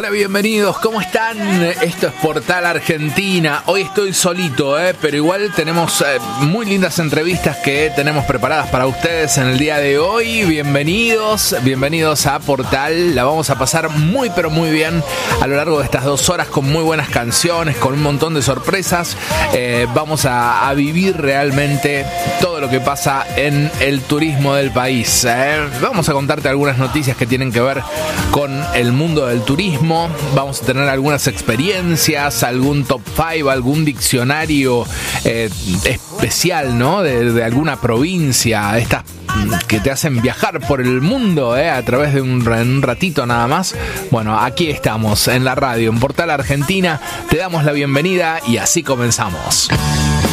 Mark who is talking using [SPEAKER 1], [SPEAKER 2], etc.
[SPEAKER 1] Hola, bienvenidos, ¿cómo están? Esto es Portal Argentina. Hoy estoy solito, pero igual tenemos muy lindas entrevistas que tenemos preparadas para ustedes en el día de hoy. Bienvenidos a Portal. La vamos a pasar muy pero muy bien a lo largo de estas 2 horas con muy buenas canciones, con un montón de sorpresas. Vamos a vivir realmente todo lo que pasa en el turismo del país. Vamos a contarte algunas noticias que tienen que ver con el mundo del turismo. Vamos a tener algunas experiencias, algún top 5, algún diccionario especial, ¿no? De alguna provincia, estas que te hacen viajar por el mundo a través de un ratito nada más. Bueno, aquí estamos en la radio, en Portal Argentina. Te damos la bienvenida y así comenzamos.